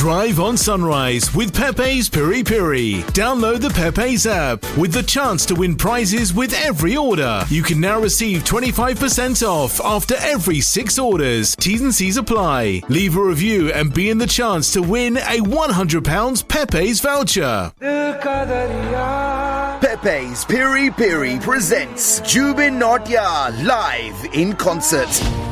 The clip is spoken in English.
Drive on sunrise with Pepe's Piri Piri. Download the Pepe's app with the chance to win prizes with every order. You can now receive 25% off after every 6 orders. T's and C's apply. Leave a review and be in the chance to win a £100 Pepe's voucher. Pepe's Piri Piri presents Jubin Nautya live in concert.